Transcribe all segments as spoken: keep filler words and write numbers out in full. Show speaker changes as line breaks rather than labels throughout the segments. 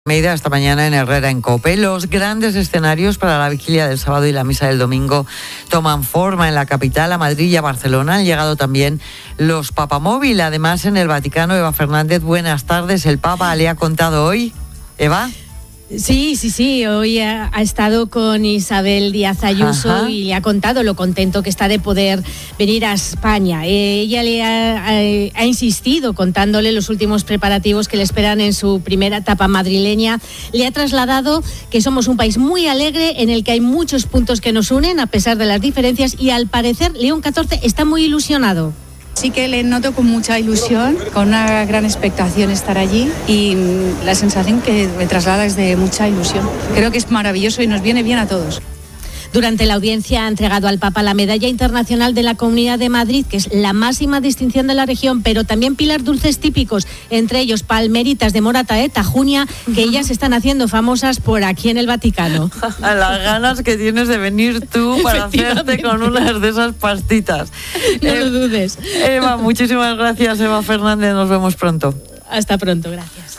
Meida esta mañana en Herrera, en COPE. Los grandes escenarios para la vigilia del sábado y la misa del domingo toman forma en la capital, a Madrid y a Barcelona. Han llegado también los papamóvil. Además, en el Vaticano, Eva Fernández, buenas tardes. El Papa le ha contado hoy. Eva.
Sí, sí, sí. Hoy ha, ha estado con Isabel Díaz Ayuso. Ajá. Y le ha contado lo contento que está de poder venir a España. Eh, ella le ha, ha, ha insistido contándole los últimos preparativos que le esperan en su primera etapa madrileña. Le ha trasladado que somos un país muy alegre en el que hay muchos puntos que nos unen a pesar de las diferencias y al parecer León catorce está muy ilusionado.
Sí que le noto con mucha ilusión, con una gran expectación estar allí y la sensación que me traslada es de mucha ilusión. Creo que es maravilloso y nos viene bien a todos.
Durante la audiencia ha entregado al Papa la Medalla Internacional de la Comunidad de Madrid, que es la máxima distinción de la región, pero también pilar dulces típicos, entre ellos palmeritas de Morataleza, Junia, que ellas están haciendo famosas por aquí en el Vaticano.
Las ganas que tienes de venir tú para hacerte con unas de esas pastitas.
No eh, lo dudes.
Eva, muchísimas gracias, Eva Fernández, nos vemos pronto.
Hasta pronto, gracias.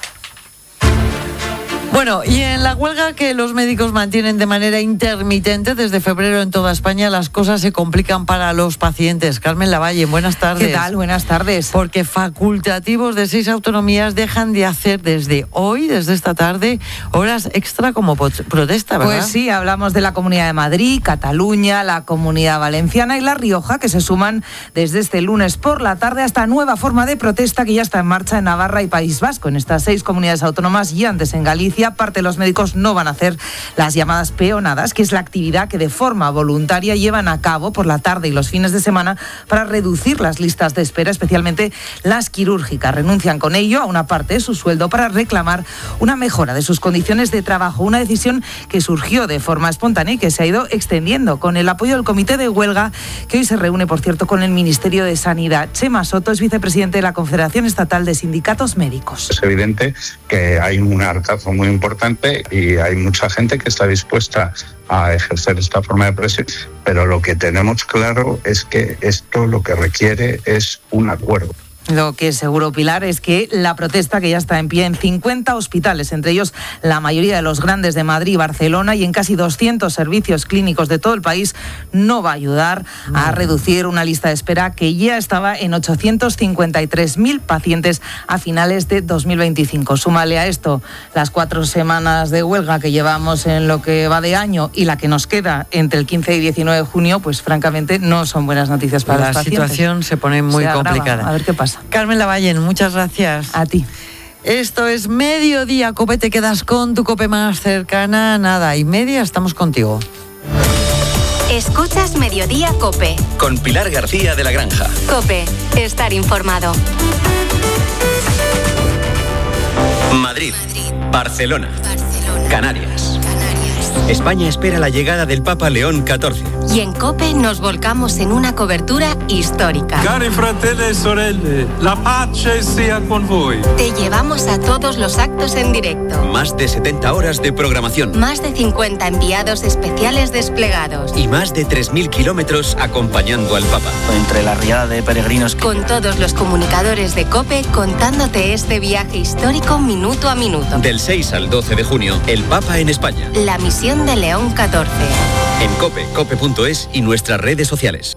Bueno, y en la huelga que los médicos mantienen de manera intermitente desde febrero en toda España, las cosas se complican para los pacientes. Carmen Lavalle, buenas tardes.
¿Qué tal? Buenas tardes.
Porque facultativos de seis autonomías dejan de hacer desde hoy, desde esta tarde, horas extra como protesta, ¿verdad?
Pues sí, hablamos de la Comunidad de Madrid, Cataluña, la Comunidad Valenciana y La Rioja, que se suman desde este lunes por la tarde a esta nueva forma de protesta que ya está en marcha en Navarra y País Vasco. En estas seis comunidades autónomas y antes en Galicia, parte de los médicos no van a hacer las llamadas peonadas, que es la actividad que de forma voluntaria llevan a cabo por la tarde y los fines de semana para reducir las listas de espera, especialmente las quirúrgicas. Renuncian con ello a una parte de su sueldo para reclamar una mejora de sus condiciones de trabajo, una decisión que surgió de forma espontánea y que se ha ido extendiendo con el apoyo del Comité de Huelga, que hoy se reúne, por cierto, con el Ministerio de Sanidad. Chema Soto es vicepresidente de la Confederación Estatal de Sindicatos Médicos.
Es evidente que hay un hartazgo muy importante y hay mucha gente que está dispuesta a ejercer esta forma de presión, pero lo que tenemos claro es que esto lo que requiere es un acuerdo.
Lo que es seguro, Pilar, es que la protesta, que ya está en pie en cincuenta hospitales, entre ellos la mayoría de los grandes de Madrid y Barcelona, y en casi doscientos servicios clínicos de todo el país, no va a ayudar no. a reducir una lista de espera que ya estaba en ochocientos cincuenta y tres mil pacientes a finales de dos mil veinticinco. Súmale a esto las cuatro semanas de huelga que llevamos en lo que va de año y la que nos queda entre el quince y diecinueve de junio, pues francamente no son buenas noticias para
la
los pacientes.
La situación se pone muy se complicada.
A ver qué pasa.
Carmen Lavalle, muchas gracias.
A ti.
Esto es Mediodía Cope, te quedas con tu Cope más cercana, nada y media, estamos contigo.
Escuchas Mediodía Cope.
Con Pilar García de la Granja.
Cope, estar informado.
Madrid, Barcelona, Canarias. España espera la llegada del Papa León catorce.
Y en COPE nos volcamos en una cobertura histórica.
Cari fratelli e sorelle, la pace sia con voi.
Te llevamos a todos los actos en directo.
Más de setenta horas de programación.
Más de cincuenta enviados especiales desplegados.
Y más de tres mil kilómetros acompañando al Papa.
Entre la riada de peregrinos. Que...
Con todos los comunicadores de COPE contándote este viaje histórico minuto a minuto.
Del seis al doce de junio, el Papa en España.
La misión de León catorce.
En COPE, cope punto es y nuestras redes sociales.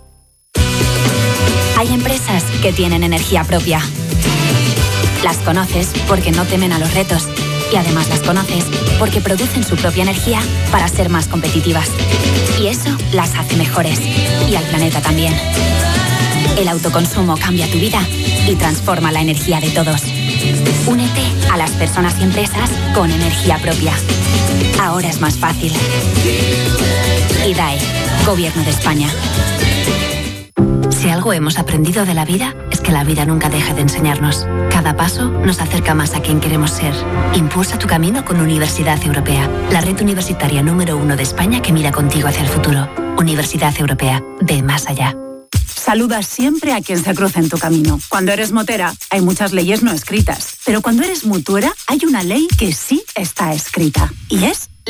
Hay empresas que tienen energía propia. Las conoces porque no temen a los retos. Y además las conoces porque producen su propia energía para ser más competitivas. Y eso las hace mejores. Y al planeta también. El autoconsumo cambia tu vida y transforma la energía de todos. Únete a las personas y empresas con energía propia. Ahora es más fácil. I D A E, Gobierno de España. Si algo hemos aprendido de la vida, es que la vida nunca deja de enseñarnos. Cada paso nos acerca más a quien queremos ser. Impulsa tu camino con Universidad Europea, la red universitaria número uno de España que mira contigo hacia el futuro. Universidad Europea, ve más allá.
Saluda siempre a quien se cruce en tu camino. Cuando eres motera, hay muchas leyes no escritas. Pero cuando eres mutuera, hay una ley que sí está escrita. Y es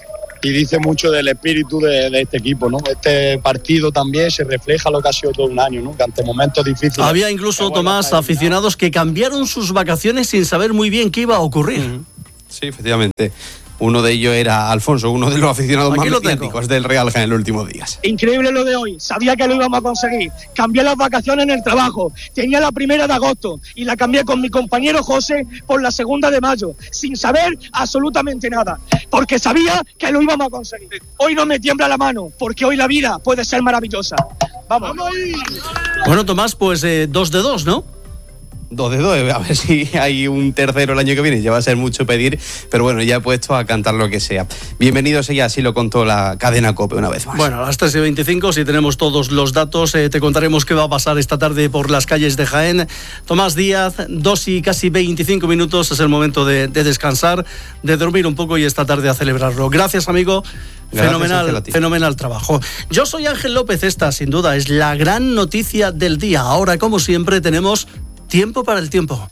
y dice mucho del espíritu de, de este equipo, ¿no? Este partido también se refleja lo que ha sido todo un año, ¿no? Que ante momentos difíciles...
Había incluso, Tomás, aficionados que cambiaron sus vacaciones sin saber muy bien qué iba a ocurrir.
Mm. Sí, efectivamente. Uno de ellos era Alfonso, uno de los aficionados
Aquí
más mediáticos del Real Jaén en los últimos días.
Increíble lo de hoy, sabía que lo íbamos a conseguir. Cambié las vacaciones en el trabajo, tenía la primera de agosto y la cambié con mi compañero José por la segunda de mayo, sin saber absolutamente nada, porque sabía que lo íbamos a conseguir. Hoy no me tiembla la mano, porque hoy la vida puede ser maravillosa. Vamos. ¡Vamos ahí!
Bueno, Tomás, pues eh, dos de dos, ¿no?
Dos de dos, a ver si hay un tercero el año que viene, ya va a ser mucho pedir, pero bueno, ya he puesto a cantar lo que sea. Bienvenidos, ella así lo contó la cadena COPE una vez más.
Bueno, a las tres y veinticinco, si tenemos todos los datos, eh, te contaremos qué va a pasar esta tarde por las calles de Jaén. Tomás Díaz, dos y casi veinticinco minutos, es el momento de, de descansar, de dormir un poco y esta tarde a celebrarlo. Gracias, amigo. Gracias, fenomenal, fenomenal trabajo. Yo soy Ángel López, esta sin duda es la gran noticia del día. Ahora, como siempre, tenemos tiempo para el tiempo.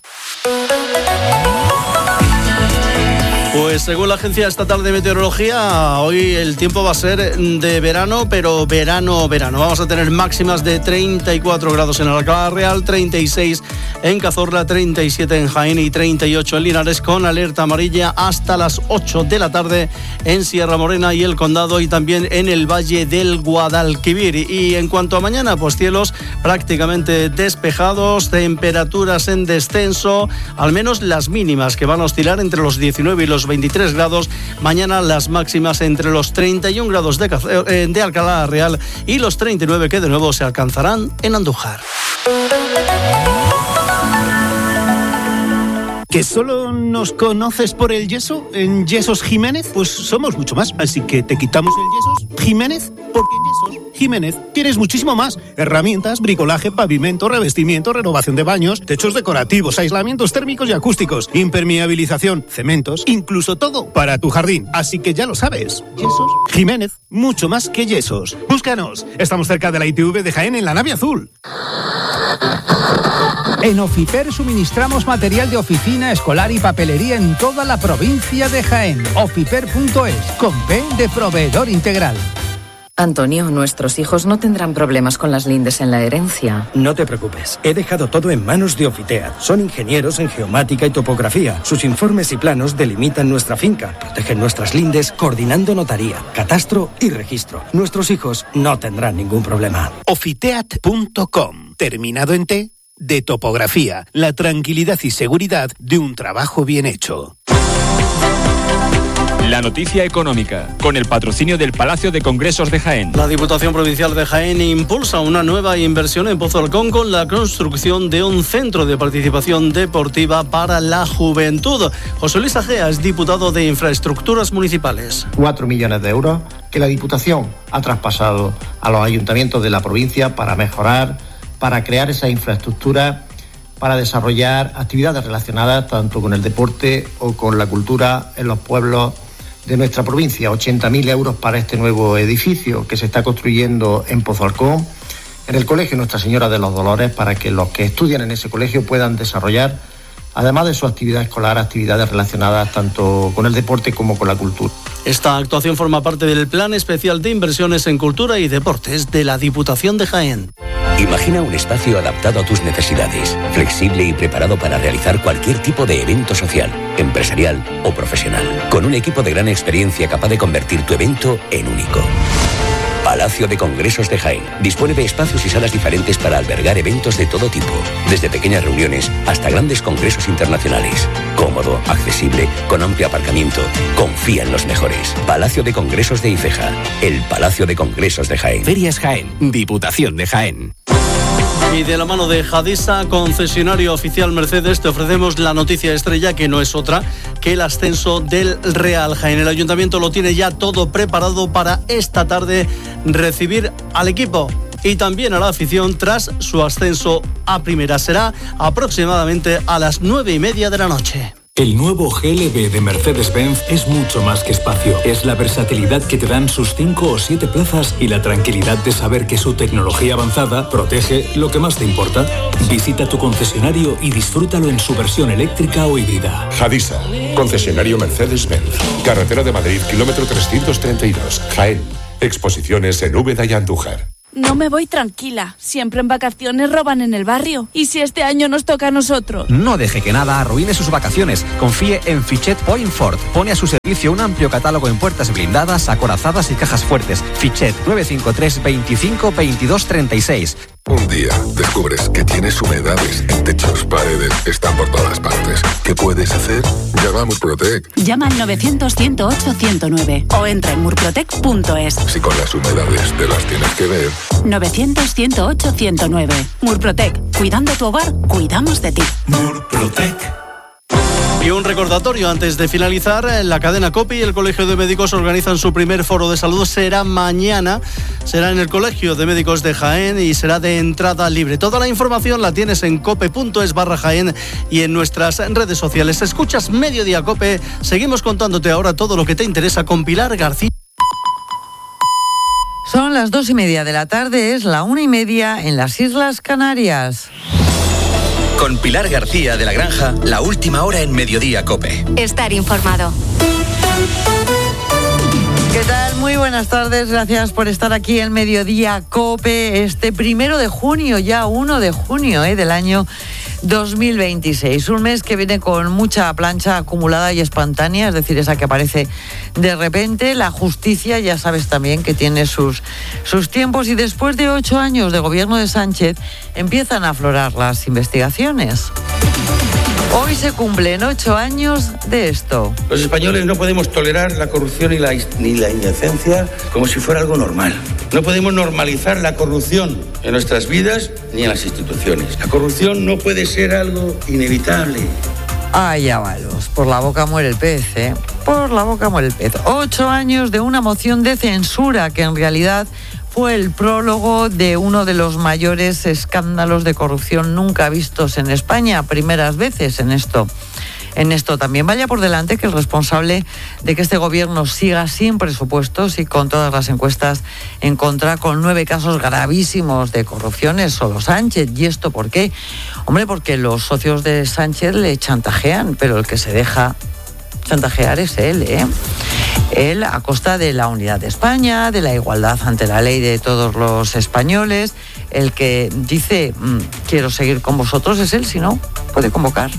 Pues según la Agencia Estatal de Meteorología, hoy el tiempo va a ser de verano, pero verano, verano. Vamos a tener máximas de treinta y cuatro grados en Alcalá Real, treinta y seis en Cazorla, treinta y siete en Jaén y treinta y ocho en Linares, con alerta amarilla hasta las ocho de la tarde en Sierra Morena y el Condado y también en el Valle del Guadalquivir. Y en cuanto a mañana, pues cielos prácticamente despejados, temperaturas en descenso, al menos las mínimas que van a oscilar entre los diecinueve y los veintitrés grados. Mañana las máximas entre los treinta y un grados de, eh, de Alcalá Real y los treinta y nueve que de nuevo se alcanzarán en Andújar.
¿Que solo nos conoces por el yeso en Yesos Jiménez? Pues somos mucho más, así que te quitamos el Yesos Jiménez, porque en Yesos Jiménez tienes muchísimo más. Herramientas, bricolaje, pavimento, revestimiento, renovación de baños, techos decorativos, aislamientos térmicos y acústicos, impermeabilización, cementos, incluso todo para tu jardín. Así que ya lo sabes, Yesos Jiménez, mucho más que Yesos. Búscanos, estamos cerca de la I T V de Jaén en la nave azul.
En Ofiper suministramos material de oficina, escolar y papelería en toda la provincia de Jaén. Ofiper punto es, con P de proveedor integral.
Antonio, nuestros hijos no tendrán problemas con las lindes en la herencia.
No te preocupes, he dejado todo en manos de Ofiteat. Son ingenieros en geomática y topografía. Sus informes y planos delimitan nuestra finca, protegen nuestras lindes, coordinando notaría, catastro y registro. Nuestros hijos no tendrán ningún problema.
Ofiteat punto com, terminado en T, de topografía, la tranquilidad y seguridad de un trabajo bien hecho.
La noticia económica, con el patrocinio del Palacio de Congresos de Jaén.
La Diputación Provincial de Jaén impulsa una nueva inversión en Pozo Alcón con la construcción de un centro de participación deportiva para la juventud. José Luis Agea es diputado de Infraestructuras Municipales.
Cuatro millones de euros que la Diputación ha traspasado a los ayuntamientos de la provincia para mejorar, para crear esa infraestructura, para desarrollar actividades relacionadas tanto con el deporte o con la cultura en los pueblos de nuestra provincia. ochenta mil euros para este nuevo edificio que se está construyendo en Pozo Alcón, en el Colegio Nuestra Señora de los Dolores, para que los que estudian en ese colegio puedan desarrollar, además de su actividad escolar, actividades relacionadas tanto con el deporte como con la cultura.
Esta actuación forma parte del Plan Especial de Inversiones en Cultura y Deportes de la Diputación de Jaén.
Imagina un espacio adaptado a tus necesidades, flexible y preparado para realizar cualquier tipo de evento social, empresarial o profesional, con un equipo de gran experiencia capaz de convertir tu evento en único. Palacio de Congresos de Jaén dispone de espacios y salas diferentes para albergar eventos de todo tipo, desde pequeñas reuniones hasta grandes congresos internacionales. Cómodo, accesible, con amplio aparcamiento. Confía en los mejores. Palacio de Congresos de Ifeja, el Palacio de Congresos de Jaén.
Ferias Jaén, Diputación de Jaén.
Y de la mano de Jadisa, concesionario oficial Mercedes, te ofrecemos la noticia estrella, que no es otra que el ascenso del Real Jaén. El ayuntamiento lo tiene ya todo preparado para esta tarde recibir al equipo y también a la afición tras su ascenso a primera. Será aproximadamente a las nueve y media de la noche.
El nuevo G L B de Mercedes-Benz es mucho más que espacio. Es la versatilidad que te dan sus cinco o siete plazas y la tranquilidad de saber que su tecnología avanzada protege lo que más te importa. Visita tu concesionario y disfrútalo en su versión eléctrica o híbrida.
Hadisa, concesionario Mercedes-Benz. Carretera de Madrid, kilómetro trescientos treinta y dos. Jaén. Exposiciones en Úbeda y Andújar.
No me voy tranquila. Siempre en vacaciones roban en el barrio. ¿Y si este año nos toca a nosotros?
No deje que nada arruine sus vacaciones. Confíe en Fichet Point Ford. Pone a su servicio un amplio catálogo en puertas blindadas, acorazadas y cajas fuertes. Fichet nueve cinco tres, veinticinco, veintidós, treinta y seis.
Un día descubres que tienes humedades en techos, paredes, están por todas partes. ¿Qué puedes hacer? Llama a Murprotec.
Llama al novecientos, ciento ocho, ciento nueve o entra en murprotec punto es.
Si con las humedades te las tienes que ver.
novecientos, ciento ocho, ciento nueve. Murprotec. Cuidando tu hogar, cuidamos de ti.
Murprotec.
Y un recordatorio antes de finalizar, la cadena COPE y el Colegio de Médicos organizan su primer foro de salud. Será mañana, será en el Colegio de Médicos de Jaén y será de entrada libre. Toda la información la tienes en cope punto es barra Jaén y en nuestras redes sociales. Escuchas Mediodía Cope, seguimos contándote ahora todo lo que te interesa con Pilar García.
Son las dos y media de la tarde, es la una y media en las Islas Canarias.
Con Pilar García de la Granja, la última hora en Mediodía Cope.
Estar informado.
¿Qué tal? Muy buenas tardes, gracias por estar aquí en Mediodía Cope, este primero de junio, ya uno de junio ¿eh? del año dos mil veintiséis. Un mes que viene con mucha plancha acumulada y espontánea, es decir, esa que aparece de repente. La justicia, ya sabes también que tiene sus, sus tiempos, y después de ocho años de gobierno de Sánchez empiezan a aflorar las investigaciones. Hoy se cumplen ocho años de esto.
Los españoles no podemos tolerar la corrupción y la, ni la indecencia como si fuera algo normal. No podemos normalizar la corrupción en nuestras vidas ni en las instituciones. La corrupción no puede ser algo inevitable.
Ay, ya valos, por la boca muere el pez, ¿eh? Por la boca muere el pez. Ocho años de una moción de censura que en realidad fue el prólogo de uno de los mayores escándalos de corrupción nunca vistos en España, primeras veces en esto. En esto también vaya por delante que el responsable de que este gobierno siga sin presupuestos y con todas las encuestas en contra, con nueve casos gravísimos de corrupción, es solo Sánchez. ¿Y esto por qué? Hombre, porque los socios de Sánchez le chantajean, pero el que se deja chantajear es él, ¿eh? Él, a costa de la unidad de España, de la igualdad ante la ley de todos los españoles. El que dice, mmm, quiero seguir con vosotros, es él, si no, puede convocar.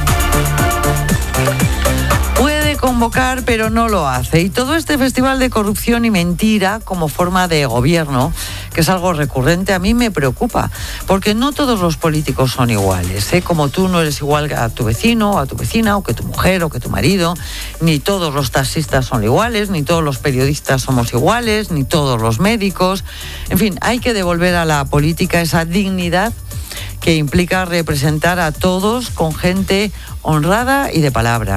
Puede convocar, pero no lo hace. Y todo este festival de corrupción y mentira como forma de gobierno, que es algo recurrente, a mí me preocupa, porque no todos los políticos son iguales, ¿eh? Como tú no eres igual a tu vecino, a tu vecina, o que tu mujer, o que tu marido, ni todos los taxistas son iguales, ni todos los periodistas somos iguales, ni todos los médicos. En fin, hay que devolver a la política esa dignidad que implica representar a todos con gente honrada y de palabra.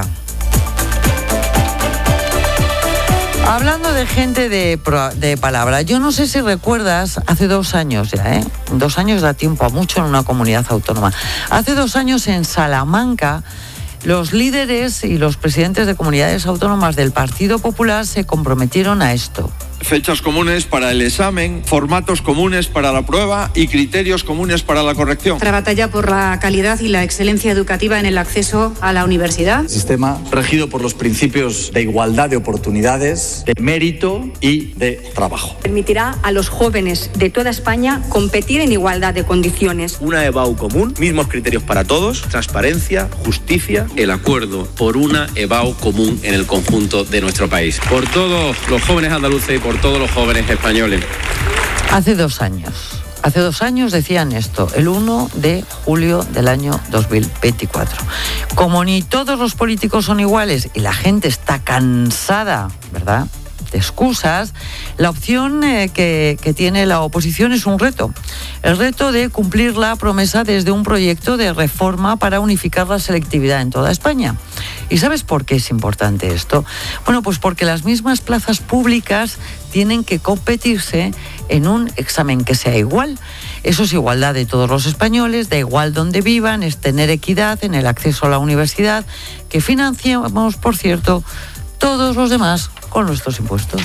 Hablando de gente de, de palabra, yo no sé si recuerdas, hace dos años ya, ¿eh? Dos años da tiempo a mucho en una comunidad autónoma. Hace dos años en Salamanca, los líderes y los presidentes de comunidades autónomas del Partido Popular se comprometieron a esto.
Fechas comunes para el examen, formatos comunes para la prueba y criterios comunes para la corrección.
Para batalla por la calidad y la excelencia educativa en el acceso a la universidad.
Sistema regido por los principios de igualdad de oportunidades, de mérito y de trabajo.
Permitirá a los jóvenes de toda España competir en igualdad de condiciones.
Una E B A U común, mismos criterios para todos, transparencia, justicia, el acuerdo por una E B A U común en el conjunto de nuestro país. Por todos los jóvenes andaluces y por todos los jóvenes españoles.
Hace dos años, hace dos años decían esto, el uno de julio del año dos mil veinticuatro. Como ni todos los políticos son iguales y la gente está cansada, ¿verdad?, de excusas, la opción eh, que, que tiene la oposición es un reto. El reto de cumplir la promesa desde un proyecto de reforma para unificar la selectividad en toda España. ¿Y sabes por qué es importante esto? Bueno, pues porque las mismas plazas públicas tienen que competirse en un examen que sea igual. Eso es igualdad de todos los españoles, da igual donde vivan, es tener equidad en el acceso a la universidad, que que financiamos, por cierto, todos los demás con nuestros impuestos.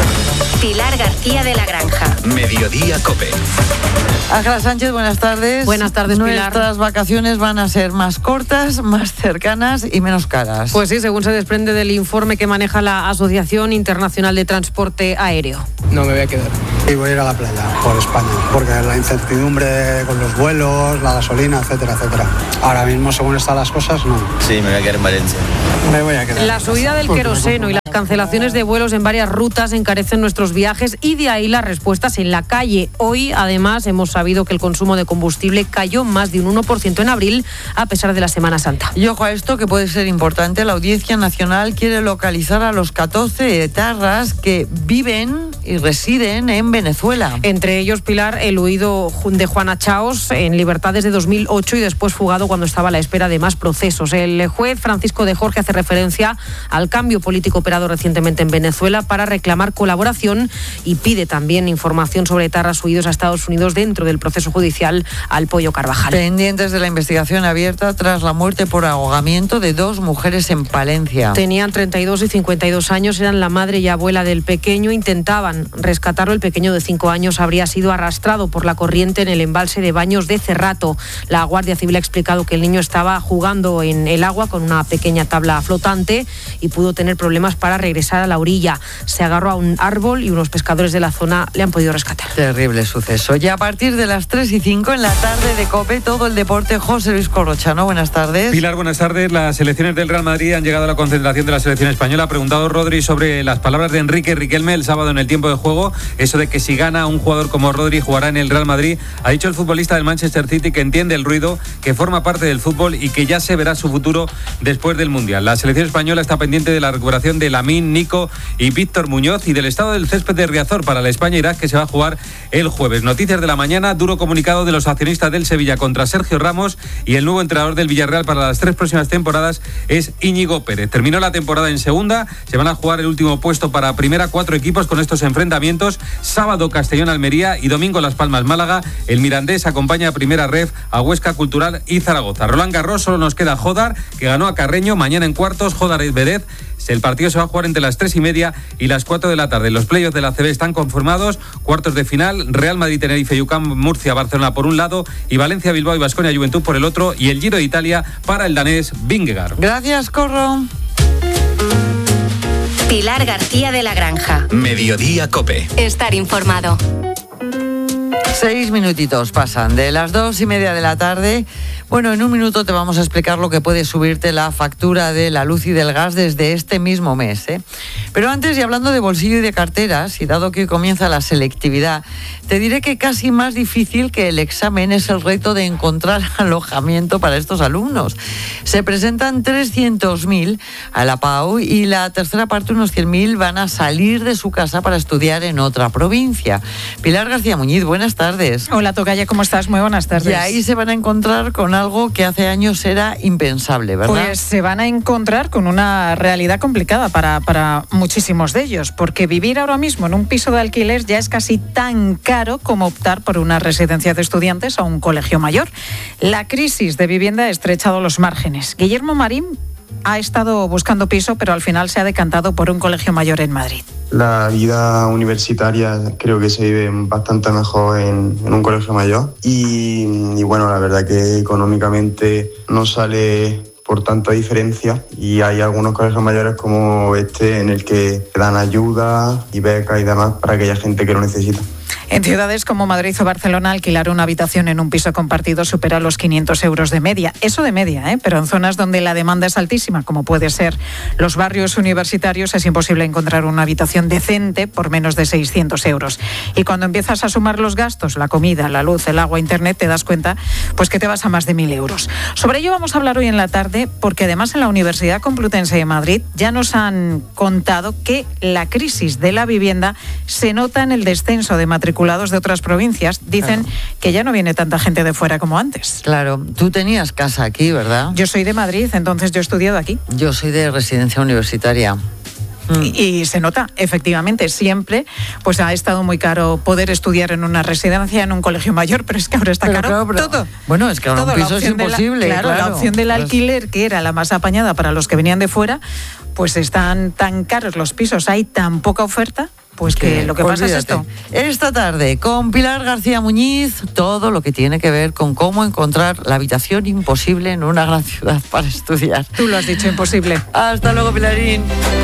Pilar García de la Granja.
Mediodía COPE.
Ángela Sánchez, buenas tardes.
Buenas tardes, Pilar.
Nuestras vacaciones van a ser más cortas, más cercanas y menos caras.
Pues sí, según se desprende del informe que maneja la Asociación Internacional de Transporte Aéreo.
No me voy a quedar. Y voy a ir a la playa, por España, porque la incertidumbre con los vuelos, la gasolina, etcétera, etcétera. Ahora mismo, según están las cosas, no.
Sí, me voy a quedar en Valencia.
Me voy a quedar.
La subida del queroseno y las cancelaciones de vuelos en varias rutas encarecen nuestros viajes y de ahí las respuestas en la calle. Hoy, además, hemos sabido que el consumo de combustible cayó más de un uno por ciento en abril, a pesar de la Semana Santa.
Y ojo a esto, que puede ser importante, la Audiencia Nacional quiere localizar a los catorce etarras que viven y residen en Venezuela.
Entre ellos, Pilar, el huido de Juana Chaos, en libertad desde dos mil ocho y después fugado cuando estaba a la espera de más procesos. El juez Francisco de Jorge hace referencia al cambio político operado recientemente en Venezuela para reclamar colaboración y pide también información sobre etarras huidos a Estados Unidos dentro del proceso judicial al Pollo Carvajal.
Pendientes de la investigación abierta tras la muerte por ahogamiento de dos mujeres en Palencia.
Tenían treinta y dos y cincuenta y dos años, eran la madre y abuela del pequeño, intentaban rescatarlo. El pequeño de cinco años habría sido arrastrado por la corriente en el embalse de Baños de Cerrato. La Guardia Civil ha explicado que el niño estaba jugando en el agua con una pequeña tabla flotante y pudo tener problemas para regresar a la orilla. Se agarró a un árbol y unos pescadores de la zona le han podido rescatar.
Terrible suceso. Y a partir de las tres y cinco en la tarde de COPE, todo el deporte, José Luis Corrochano. Buenas tardes.
Pilar, buenas tardes. Las selecciones del Real Madrid han llegado a la concentración de la selección española. Ha preguntado Rodri sobre las palabras de Enrique Riquelme el sábado en el tiempo de juego. Eso de que si gana un jugador como Rodri jugará en el Real Madrid. Ha dicho el futbolista del Manchester City que entiende el ruido, que forma parte del fútbol y que ya se verá su futuro después del Mundial. La selección española está pendiente de la recuperación de Lamine, Nico y Víctor Muñoz y del estado del césped de Riazor para la España-Irak, que se va a jugar el jueves. Noticias de la mañana, duro comunicado de los accionistas del Sevilla contra Sergio Ramos, y el nuevo entrenador del Villarreal para las tres próximas temporadas es Íñigo Pérez. Terminó la temporada en segunda, se van a jugar el último puesto para primera, cuatro equipos con estos enfrentamientos. Sábado Castellón-Almería y domingo Las Palmas-Málaga. El Mirandés acompaña a Primera Ref a Huesca Cultural y Zaragoza. Roland Garros, solo nos queda Jodar, que ganó a Carreño. Mañana en cuartos, Jodar y Zverev. El partido se va a jugar entre las tres y media y las cuatro de la tarde. Los playoffs de la A C B están conformados. Cuartos de final, Real Madrid, Tenerife, Yucam, Murcia, Barcelona por un lado y Valencia, Bilbao y Baskonia Juventud por el otro, y el Giro de Italia para el danés Vingegaard.
Gracias, Corro.
Pilar García de la Granja.
Mediodía COPE.
Estar informado.
Seis minutitos pasan de las dos y media de la tarde. Bueno, en un minuto te vamos a explicar lo que puede subirte la factura de la luz y del gas desde este mismo mes, ¿eh? Pero antes, y hablando de bolsillo y de carteras, y dado que hoy comienza la selectividad, te diré que casi más difícil que el examen es el reto de encontrar alojamiento para estos alumnos. Se presentan trescientos mil a la P A U y la tercera parte, unos cien mil, van a salir de su casa para estudiar en otra provincia. Pilar García Muñiz, buenas tardes.
Hola, tocaya, ¿cómo estás? Muy buenas tardes.
Y ahí se van a encontrar con algo que hace años era impensable, ¿verdad?
Pues se van a encontrar con una realidad complicada para, para muchísimos de ellos, porque vivir ahora mismo en un piso de alquiler ya es casi tan caro como optar por una residencia de estudiantes o un colegio mayor. La crisis de vivienda ha estrechado los márgenes. Guillermo Marín ha estado buscando piso, pero al final se ha decantado por un colegio mayor en Madrid.
La vida universitaria creo que se vive bastante mejor en, en un colegio mayor y, y bueno, la verdad que económicamente no sale por tanta diferencia y hay algunos colegios mayores como este en el que dan ayuda y becas y demás para aquella gente que lo necesita.
En ciudades como Madrid o Barcelona, alquilar una habitación en un piso compartido supera los quinientos euros de media. Eso de media, ¿eh? Pero en zonas donde la demanda es altísima, como puede ser los barrios universitarios, es imposible encontrar una habitación decente por menos de seiscientos euros. Y cuando empiezas a sumar los gastos, la comida, la luz, el agua, internet, te das cuenta pues que te vas a más de mil euros. Sobre ello vamos a hablar hoy en la tarde, porque además en la Universidad Complutense de Madrid ya nos han contado que la crisis de la vivienda se nota en el descenso de matrículas de otras provincias. Dicen claro. que ya no viene tanta gente de fuera como antes.
Claro, tú tenías casa aquí, ¿verdad?
Yo soy de Madrid, entonces yo he estudiado aquí.
Yo soy de residencia universitaria.
Mm. Y, y se nota, efectivamente, siempre pues ha estado muy caro poder estudiar en una residencia, en un colegio mayor, pero es que ahora está
pero
caro
claro, pero,
todo.
Bueno, es que ahora
todo,
un piso es imposible.
La, claro,
claro,
la opción del
pues...
alquiler, que era la más apañada para los que venían de fuera, pues están tan caros los pisos, hay tan poca oferta. Pues que lo que pasa es esto.
Esta tarde, con Pilar García Muñiz, todo lo que tiene que ver con cómo encontrar la habitación imposible en una gran ciudad para estudiar.
Tú lo has dicho, imposible.
Hasta luego, Pilarín.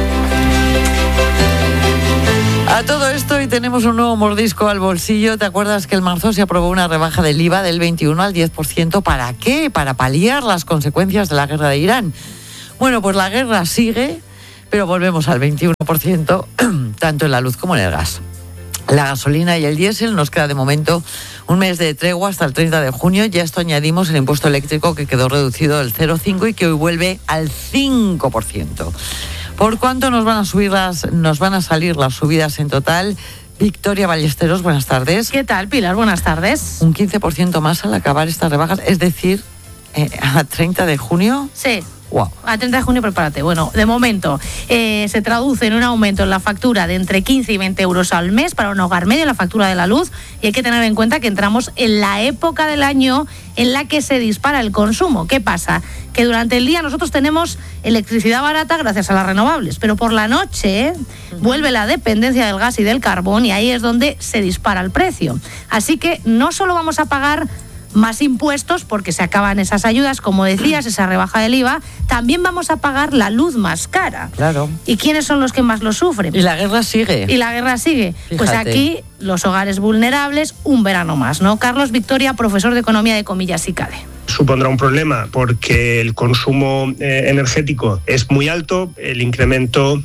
A todo esto, y tenemos un nuevo mordisco al bolsillo. ¿Te acuerdas que en marzo se aprobó una rebaja del I V A del veintiuno al diez por ciento? ¿Para qué? Para paliar las consecuencias de la guerra de Irán. Bueno, pues la guerra sigue, pero volvemos al veintiuno por ciento, tanto en la luz como en el gas. La gasolina y el diésel nos queda de momento un mes de tregua hasta el treinta de junio. Ya esto añadimos el impuesto eléctrico, que quedó reducido del cero coma cinco y que hoy vuelve al cinco por ciento. ¿Por cuánto nos van a subir las, nos van a salir las subidas en total? Victoria Ballesteros, buenas tardes.
¿Qué tal, Pilar? Buenas tardes.
Un quince por ciento más al acabar estas rebajas, es decir, eh, a treinta de junio.
Sí.
Wow.
A treinta de junio, prepárate. Bueno, de momento eh, se traduce en un aumento en la factura de entre quince y veinte euros al mes para un hogar medio en la factura de la luz, y hay que tener en cuenta que entramos en la época del año en la que se dispara el consumo. ¿Qué pasa? Que durante el día nosotros tenemos electricidad barata gracias a las renovables, pero por la noche uh-huh. vuelve la dependencia del gas y del carbón, y ahí es donde se dispara el precio. Así que no solo vamos a pagar más impuestos porque se acaban esas ayudas, como decías, esa rebaja del I V A, también vamos a pagar la luz más cara.
Claro.
¿Y quiénes son los que más lo sufren?
Y la guerra sigue.
Y la guerra sigue.
Fíjate.
Pues aquí, los hogares vulnerables, un verano más, ¿no? Carlos Victoria, profesor de Economía de Comillas y CADE.
Supondrá un problema porque el consumo eh, energético es muy alto, el incremento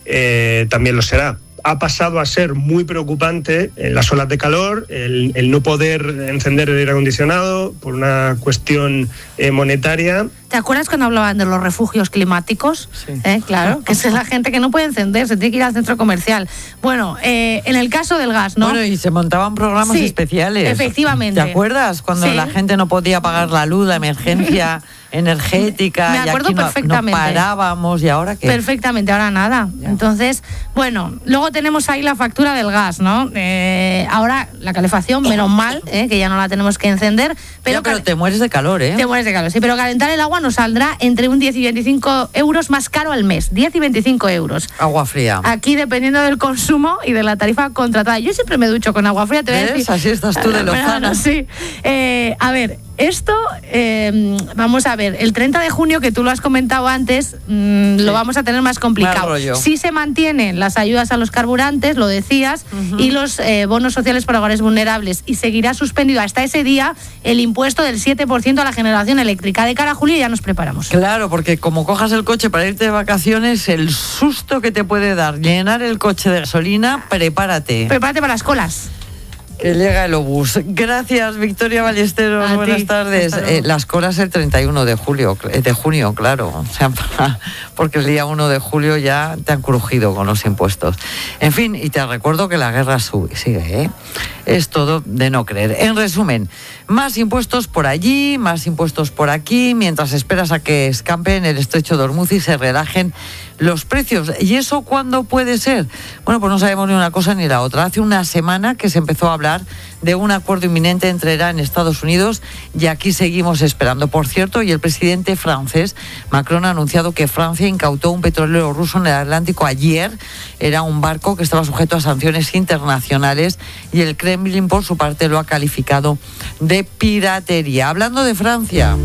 eh, también lo será. Ha pasado a ser muy preocupante en las olas de calor, el, el no poder encender el aire acondicionado por una cuestión eh, monetaria.
¿Te acuerdas cuando hablaban de los refugios climáticos?
Sí.
¿Eh? Claro, que es la gente que no puede encender, se tiene que ir al centro comercial. Bueno, eh, en el caso del gas, ¿no?
Bueno, y se montaban programas
sí,
especiales.
Efectivamente.
¿Te acuerdas? Cuando
sí.
la gente no podía pagar la luz, la emergencia energética.
Me acuerdo
y aquí no,
perfectamente.
No parábamos, ¿y ahora qué?
Perfectamente, ahora nada. Ya. Entonces, bueno, luego tenemos ahí la factura del gas, ¿no? Eh, ahora la calefacción, menos mal, eh, que ya no la tenemos que encender. Pero,
ya, pero te mueres de calor, ¿eh?
Te mueres de calor, sí, pero calentar el agua nos saldrá entre un diez y veinticinco euros más caro al mes. diez y veinticinco euros.
Agua fría.
Aquí dependiendo del consumo y de la tarifa contratada. Yo siempre me ducho con agua fría, te voy a decir.
Así estás tú de Lozana.
Bueno, sí. Eh, a ver, esto, eh, vamos a ver, el treinta de junio, que tú lo has comentado antes, mmm, sí. lo vamos a tener más complicado. Sí se mantienen las ayudas a los carburantes, lo decías, uh-huh. y los eh, bonos sociales para hogares vulnerables, y seguirá suspendido hasta ese día el impuesto del siete por ciento a la generación eléctrica. De cara a julio ya nos preparamos.
Claro, porque como cojas el coche para irte de vacaciones, el susto que te puede dar llenar el coche de gasolina, prepárate.
Prepárate para las colas.
Que llega el obús. Gracias, Victoria Ballesteros.
A
Buenas
ti.
tardes. Eh, las colas el treinta y uno de julio, de junio, claro. O sea, porque el día uno de julio ya te han crujido con los impuestos. En fin, y te recuerdo que la guerra sube, sigue, ¿eh? Es todo de no creer. En resumen, más impuestos por allí, más impuestos por aquí, mientras esperas a que escampen el estrecho de Hormuz y se relajen los precios. ¿Y eso cuándo puede ser? Bueno, pues no sabemos ni una cosa ni la otra. Hace una semana que se empezó a hablar de un acuerdo inminente entre Irán y Estados Unidos, y aquí seguimos esperando. Por cierto, y el presidente francés, Macron, ha anunciado que Francia incautó un petrolero ruso en el Atlántico ayer. Era un barco que estaba sujeto a sanciones internacionales, y el Kremlin, por su parte, lo ha calificado de piratería. Hablando de Francia...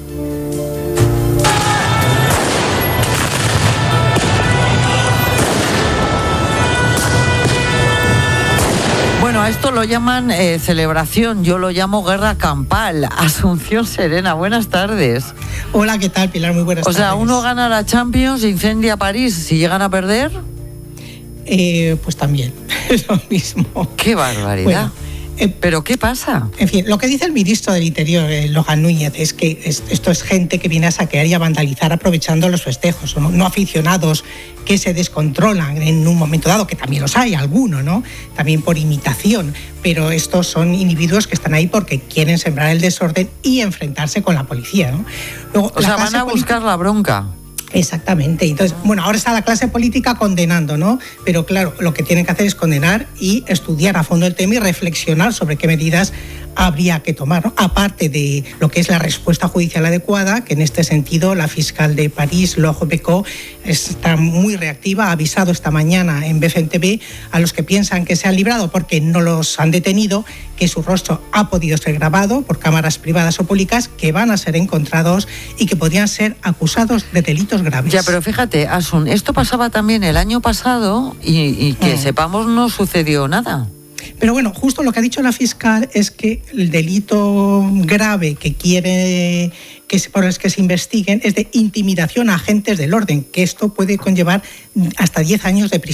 Bueno, a esto lo llaman eh, celebración, yo lo llamo guerra campal. Asunción Serena, buenas tardes.
Hola, ¿qué tal, Pilar? Muy buenas tardes.
O sea, uno gana la Champions, incendia París, si llegan a perder...
Eh, pues también, es lo mismo.
¡Qué barbaridad! Bueno, eh, ¿pero qué pasa?
En fin, lo que dice el ministro del Interior, eh, Logan Núñez, es que es, esto es gente que viene a saquear y a vandalizar aprovechando los festejos, no, no aficionados que se descontrolan en un momento dado, que también los hay, algunos, ¿no? También por imitación, pero estos son individuos que están ahí porque quieren sembrar el desorden y enfrentarse con la policía, ¿no?
Luego, o sea, van a buscar la bronca.
Exactamente. Entonces, bueno, ahora está la clase política condenando, ¿no? Pero claro, lo que tienen que hacer es condenar y estudiar a fondo el tema y reflexionar sobre qué medidas habría que tomar, ¿no? Aparte de lo que es la respuesta judicial adecuada, que en este sentido la fiscal de París, Laure Becot, está muy reactiva, ha avisado esta mañana en B F M T V a los que piensan que se han librado porque no los han detenido, que su rostro ha podido ser grabado por cámaras privadas o públicas, que van a ser encontrados y que podrían ser acusados de delitos graves.
Ya, pero fíjate, Asun, esto pasaba también el año pasado y, y que mm. sepamos no sucedió nada.
Pero bueno, justo lo que ha dicho la fiscal es que el delito grave que quiere que por el que se investiguen es de intimidación a agentes del orden, que esto puede conllevar hasta diez años de prisión.